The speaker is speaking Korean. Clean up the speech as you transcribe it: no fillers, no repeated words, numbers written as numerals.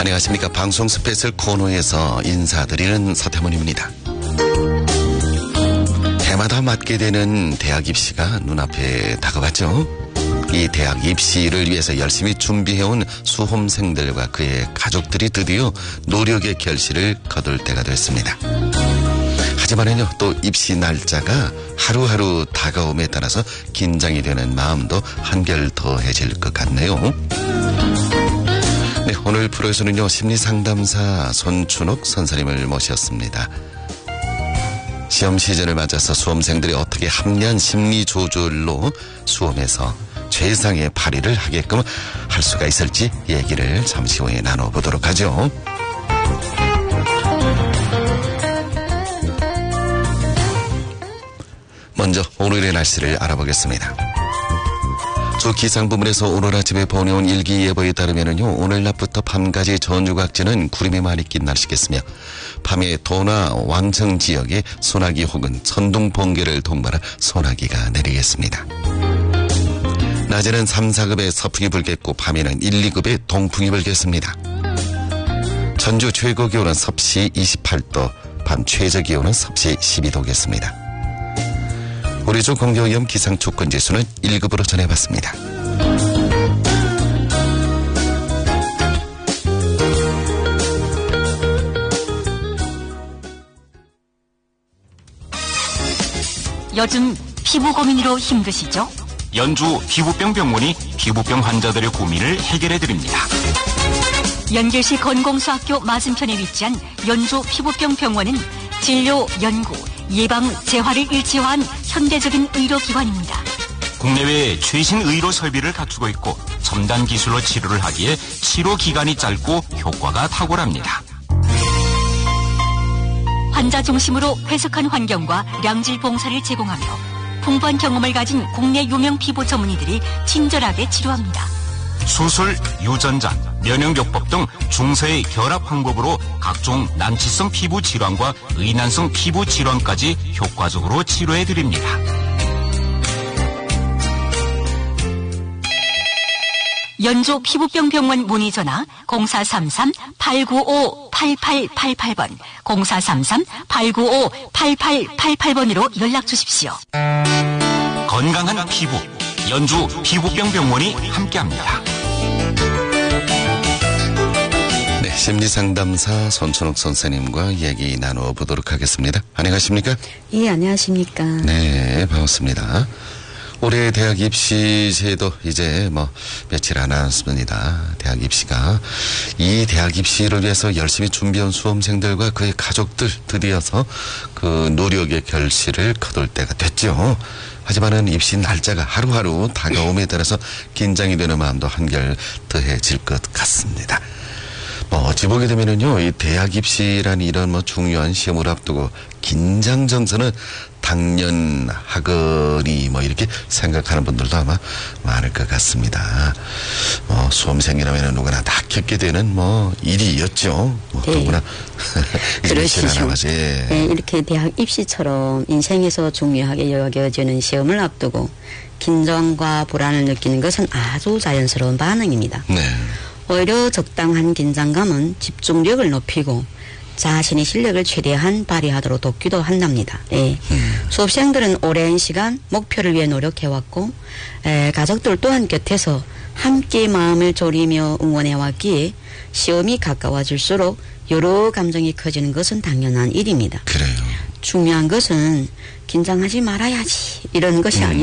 안녕하십니까. 방송 스페셜 코너에서 인사드리는 서태문입니다. 해마다 맞게 되는 대학 입시가 눈앞에 다가왔죠. 이 대학 입시를 위해서 열심히 준비해온 수험생들과 그의 가족들이 드디어 노력의 결실을 거둘 때가 됐습니다. 하지만은요, 또 입시 날짜가 하루하루 다가옴에 따라서 긴장이 되는 마음도 한결 더해질 것 같네요. 네, 오늘 프로에서는요, 심리상담사 손춘옥 선생님을 모셨습니다. 시험 시즌을 맞아서 수험생들이 어떻게 합리한 심리 조절로 수험에서 최상의 발휘를 하게끔 할 수가 있을지 얘기를 잠시 후에 나눠보도록 하죠. 먼저 오늘의 날씨를 알아보겠습니다. 주 기상부문에서 오늘 아침에 보내온 일기예보에 따르면요, 오늘 낮부터 밤까지 전주각지는 구름이 많이 낀 날씨겠으며 밤에 도나 왕청 지역에 소나기 혹은 천둥 번개를 동반한 소나기가 내리겠습니다. 낮에는 3, 4급의 서풍이 불겠고 밤에는 1, 2급의 동풍이 불겠습니다. 전주 최고 기온은 섭씨 28도, 밤 최저 기온은 섭씨 12도겠습니다. 우리 주 공기오염 기상조건지수는 1급으로 전해봤습니다. 요즘 피부 고민으로 힘드시죠? 연주 피부병 병원이 피부병 환자들의 고민을 해결해드립니다. 연결시 건공수학교 맞은편에 위치한 연주 피부병 병원은 진료, 연구, 예방, 재활을 일체화한 현대적인 의료기관입니다. 국내외 최신 의료 설비를 갖추고 있고 첨단 기술로 치료를 하기에 치료 기간이 짧고 효과가 탁월합니다. 환자 중심으로 쾌적한 환경과 양질 봉사를 제공하며 풍부한 경험을 가진 국내 유명 피부 전문의들이 친절하게 치료합니다. 수술, 유전자, 면역요법 등 중서의 결합 방법으로 각종 난치성 피부 질환과 의난성 피부 질환까지 효과적으로 치료해드립니다. 연조 피부병 병원 문의 전화 0433-895-8888번 0433-895-8888번으로 연락 주십시오. 건강한 피부, 연주 피부병 병원이 함께합니다. 네, 심리상담사 손춘옥 선생님과 얘기 나눠보도록 하겠습니다. 안녕하십니까? 예, 안녕하십니까? 네, 반갑습니다. 올해 대학 입시 제도 이제 며칠 안 남았습니다. 대학 입시가. 이 대학 입시를 위해서 열심히 준비한 수험생들과 그의 가족들 드디어서 그 노력의 결실을 거둘 때가 됐죠. 하지만은 입시 날짜가 하루하루 다가옴에 따라서 긴장이 되는 마음도 한결 더해질 것 같습니다. 어찌 보게 되면은요, 이 대학 입시라는 이런 중요한 시험을 앞두고 긴장 정서는 당연하거니 이렇게 생각하는 분들도 아마 많을 것 같습니다. 수험생이라면 누구나 다 겪게 되는 일이었죠. 네. 누구나. 그러시죠. 네, 이렇게 대학 입시처럼 인생에서 중요하게 여겨지는 시험을 앞두고 긴장과 불안을 느끼는 것은 아주 자연스러운 반응입니다. 네. 오히려 적당한 긴장감은 집중력을 높이고 자신의 실력을 최대한 발휘하도록 돕기도 한답니다. 네. 수업생들은 오랜 시간 목표를 위해 노력해왔고 가족들 또한 곁에서 함께 마음을 졸이며 응원해왔기에 시험이 가까워질수록 여러 감정이 커지는 것은 당연한 일입니다. 그래요. 중요한 것은 긴장하지 말아야지 이런 것이 아니라